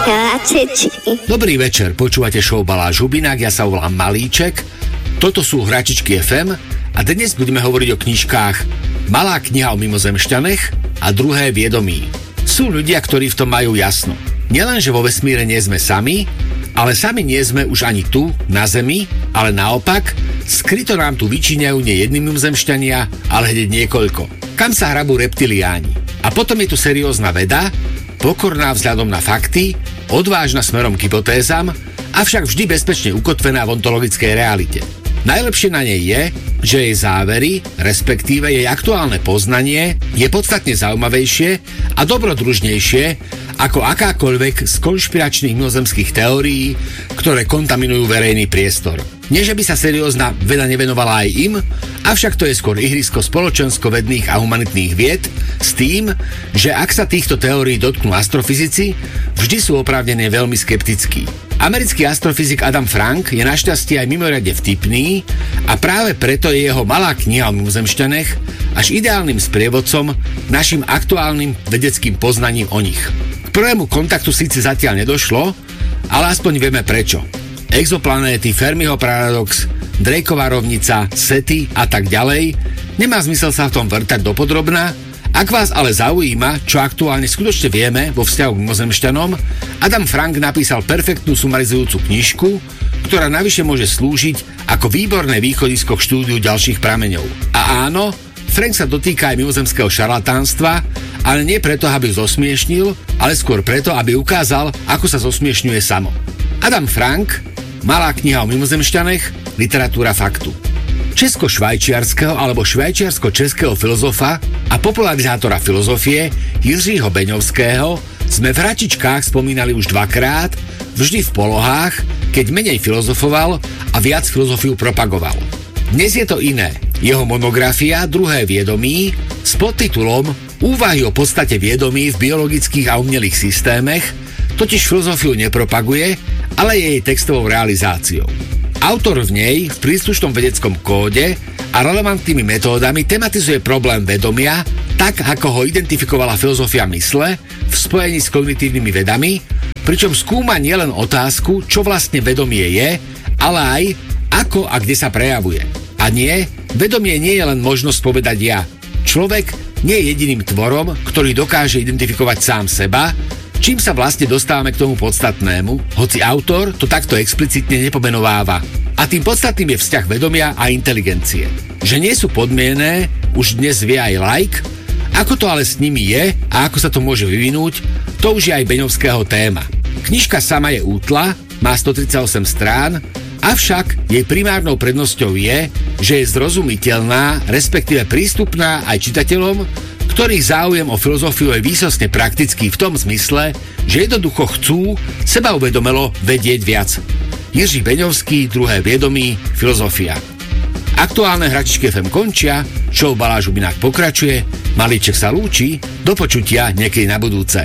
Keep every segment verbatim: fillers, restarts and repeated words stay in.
Dobrý večer, počúvate show Baláš Hubinák, ja sa volám Malíček, toto sú Hračičky ef em a dnes budeme hovoriť o knižkách Malá kniha o mimozemšťanech a Druhé viedomí. Sú ľudia, ktorí v tom majú jasno. Nielen, že vo vesmíre nie sme sami, ale sami nie sme už ani tu, na Zemi, ale naopak, skryto nám tu vyčíňajú nie jedni mimozemšťania, ale hneď niekoľko. Kam sa hrabú reptiliáni? A potom je tu seriózna veda, pokorná vzhľadom na fakty, odvážna smerom k hypotézam, avšak vždy bezpečne ukotvená v ontologickej realite. Najlepšie na nej je, že jej závery, respektíve jej aktuálne poznanie, je podstatne zaujímavejšie a dobrodružnejšie ako akákoľvek z konšpiračných mimozemských teórií, ktoré kontaminujú verejný priestor. Nie, že by sa seriózna veda nevenovala aj im, avšak to je skôr ihrisko spoločensko-vedných a humanitných vied s tým, že ak sa týchto teórií dotknú astrofyzici, vždy sú oprávnené veľmi skeptickí. Americký astrofyzik Adam Frank je našťastie aj mimoriadne vtipný a práve preto je jeho Malá kniha o mimozemšťanech až ideálnym sprievodcom našim aktuálnym vedeckým poznaním o nich. K prvému kontaktu síce zatiaľ nedošlo, ale aspoň vieme prečo. Exoplanéty, Fermiho paradox, Drakeova rovnica, SETI a tak ďalej, nemá zmysel sa v tom vrtať dopodrobná. Ak vás ale zaujíma, čo aktuálne skutočne vieme vo vzťahu k mimozemšťanom, Adam Frank napísal perfektnú sumarizujúcu knižku, ktorá navyše môže slúžiť ako výborné východisko k štúdiu ďalších prameňov. A áno, Frank sa dotýka aj mimozemského šarlatánstva, ale nie preto, aby zosmiešnil, ale skôr preto, aby ukázal, ako sa zosmiešňuje samo. Adam Frank, Malá kniha o mimozemšťanech, literatúra faktu. Česko-švajčiarskeho alebo švajčiarsko-českého filozofa a popularizátora filozofie Jiřího Beňovského sme v Hračičkách spomínali už dvakrát, vždy v polohách, keď menej filozofoval a viac filozofiu propagoval. Dnes je to iné. Jeho monografia Druhé viedomí s podtitulom Úvahy o podstate viedomí v biologických a umelých systémech totiž filozofiu nepropaguje, ale je jej textovou realizáciou. Autor v nej v príslušnom vedeckom kóde a relevantnými metódami tematizuje problém vedomia tak, ako ho identifikovala filozofia mysle v spojení s kognitívnymi vedami, pričom skúma nielen otázku, čo vlastne vedomie je, ale aj ako a kde sa prejavuje. A nie, vedomie nie je len možnosť povedať ja. Človek nie je jediným tvorom, ktorý dokáže identifikovať sám seba, čím sa vlastne dostávame k tomu podstatnému, hoci autor to takto explicitne nepomenováva. A tým podstatným je vzťah vedomia a inteligencie. Že nie sú podmienené, už dnes vie aj laik, ako to ale s nimi je a ako sa to môže vyvinúť, to už je aj Beňovského téma. Knižka sama je útla, má stotridsaťosem strán, avšak jej primárnou prednosťou je, že je zrozumiteľná, respektíve prístupná aj čitateľom, ktorých záujem o filozofiu je výsostne praktický v tom zmysle, že jednoducho chcú seba uvedomelo vedieť viac. Jiří Beňovský, Druhé viedomí, filozofia. Aktuálne Hračičky ef em končia, show Baláš Hubinák pokračuje, Malíček sa lúči, do počutia niekedy na budúce.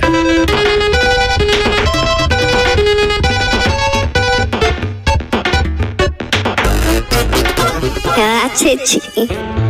Hračičky.